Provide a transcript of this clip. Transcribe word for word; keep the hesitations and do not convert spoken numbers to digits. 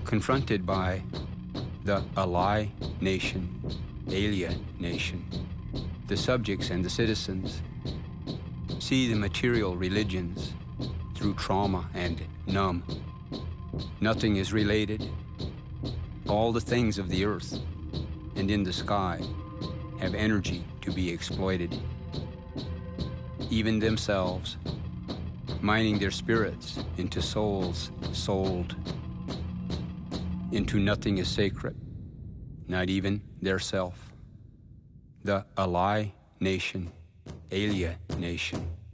confronted by the ally nation, alien nation, the subjects and the citizens see the material religions through trauma and numb. Nothing is related. All the things of the earth and in the sky have energy to be exploited. Even themselves, mining their spirits into souls sold. Into nothing is sacred, not even their self. The ally nation, alien nation.